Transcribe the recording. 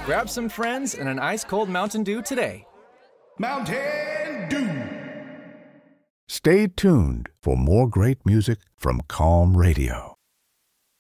Grab some friends and an ice-cold Mountain Dew today. Mountain Dew. Stay tuned for more great music from Calm Radio.